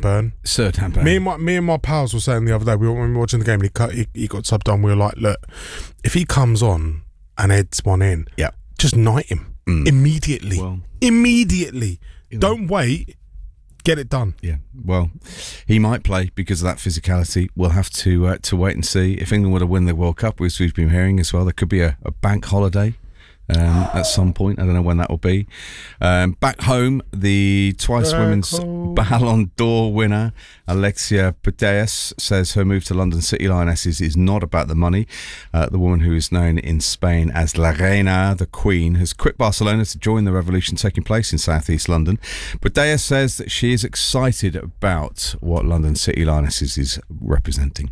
Burn. Me and my pals were saying the other day, when we were watching the game, and he got subbed on. We were like, look, if he comes on and heads one in, just knight him immediately. Immediately. Don't wait. Get it done. Yeah. Well, he might play because of that physicality. We'll have to wait and see. If England were to win the World Cup, which we've been hearing as well, there could be a bank holiday at some point. I don't know when that will be. Back home, the twice women's Ballon d'Or winner Alexia Putellas says her move to London City Lionesses is not about the money. The woman who is known in Spain as La Reina, the Queen, has quit Barcelona to join the revolution taking place in southeast London. Putellas says that she is excited about what London City Lionesses is representing.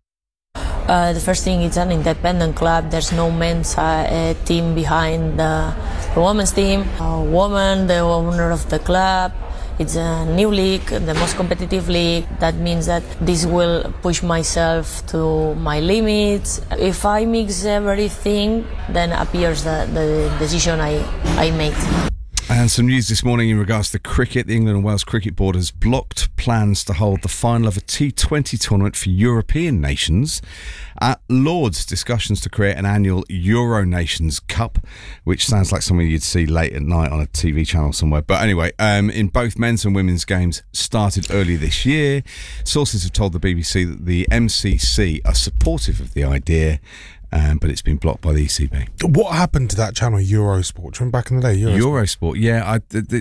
The first thing, it's an independent club. There's no men's team behind the women's team. A woman, the owner of the club. It's a new league, the most competitive league. That means that this will push myself to my limits. If I mix everything, then appears the decision I make. And some news this morning in regards to cricket. The England and Wales Cricket Board has blocked plans to hold the final of a T20 tournament for European nations at Lord's. Discussions to create an annual Euro Nations Cup, which sounds like something you'd see late at night on a TV channel somewhere. But anyway, in both men's and women's games started early this year. Sources have told the BBC that the MCC are supportive of the idea, but it's been blocked by the ECB. What happened to that channel, Eurosport? Remember back in the day? Eurosport, yeah.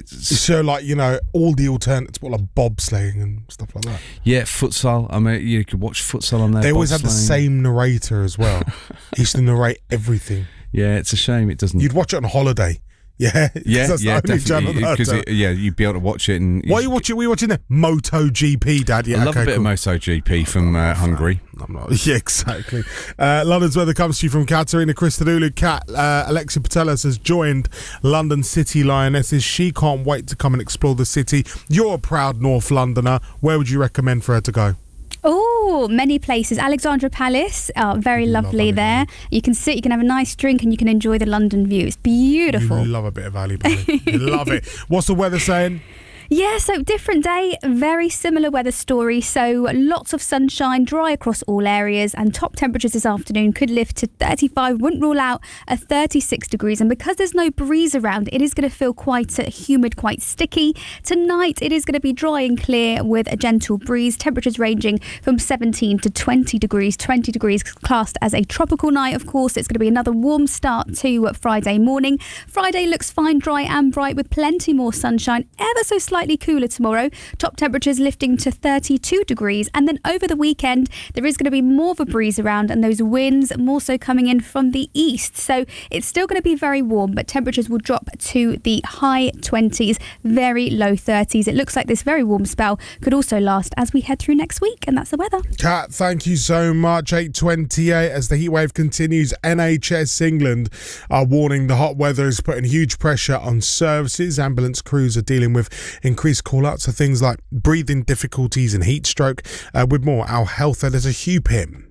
So, like, you know, all the alternatives, like bobsleighing and stuff like that. Yeah, futsal. I mean, you could watch futsal on there. They always had the same narrator as well. He used to narrate everything. Yeah, it's a shame it doesn't. You'd watch it on holiday. Yeah, definitely. Because you'd be able to watch it. And what are you watching? Were you watching the MotoGP, Dad? Yeah, I love a bit of MotoGP from Hungary. I'm not. Yeah, exactly. London's weather comes to you from Katerina Christodoulou. Alexia Putellas has joined London City Lionesses. She can't wait to come and explore the city. You're a proud North Londoner. Where would you recommend for her to go? Oh, many places. Alexandra Palace, very lovely there. You can sit, you can have a nice drink, and you can enjoy the London view. It's beautiful. You love a bit of Ali Belly. You love it. What's the weather saying? Yeah, so different day, very similar weather story. So lots of sunshine, dry across all areas, and top temperatures this afternoon could lift to 35. Wouldn't rule out a 36 degrees. And because there's no breeze around, it is going to feel quite humid, quite sticky. Tonight, it is going to be dry and clear with a gentle breeze. Temperatures ranging from 17 to 20 degrees. 20 degrees classed as a tropical night, of course. It's going to be another warm start to Friday morning. Friday looks fine, dry and bright with plenty more sunshine. Ever so slightly cooler tomorrow. Top temperatures lifting to 32 degrees. And then over the weekend, there is going to be more of a breeze around, and those winds more so coming in from the east. So it's still going to be very warm, but temperatures will drop to the high 20s, very low 30s. It looks like this very warm spell could also last as we head through next week. And that's the weather. Kat, thank you so much. 8:28 as the heatwave continues. NHS England are warning the hot weather is putting huge pressure on services. Ambulance crews are dealing with increased call-outs for things like breathing difficulties and heat stroke. With more, our health editor Hugh Pym.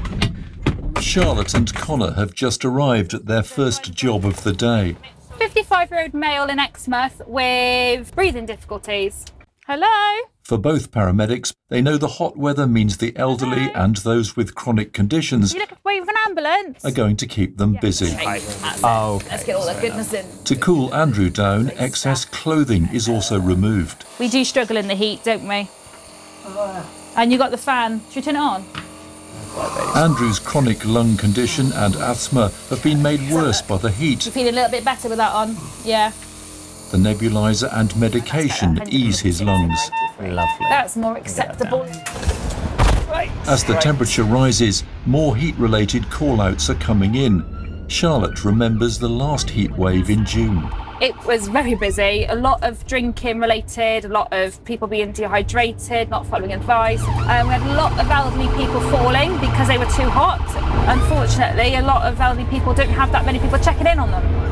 Charlotte and Connor have just arrived at their first job of the day. 55-year-old male in Exmouth with breathing difficulties. Hello? For both paramedics, they know the hot weather means the elderly and those with chronic conditions waiting for an ambulance are going to keep them busy. Let's get all that goodness in. To cool Andrew down, excess clothing is also removed. We do struggle in the heat, don't we? And you got the fan. Should we turn it on? Andrew's chronic lung condition and asthma have been made worse by the heat. You feel a little bit better with that on? Yeah. The nebulizer and medication ease his lungs. Lovely. That's more acceptable. As the temperature rises, more heat-related call-outs are coming in. Charlotte remembers the last heat wave in June. It was very busy, a lot of drinking related, a lot of people being dehydrated, not following advice. We had a lot of elderly people falling because they were too hot. Unfortunately, a lot of elderly people don't have that many people checking in on them.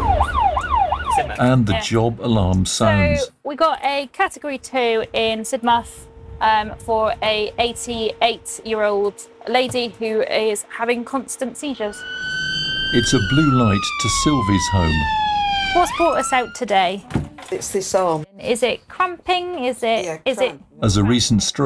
And the job alarm sounds. So we got a category 2 in Sidmouth for a 88-year-old lady who is having constant seizures. It's a blue light to Sylvie's home. What's brought us out today? It's this arm. Is it cramping? Is it? Yeah, is it? As a recent stroke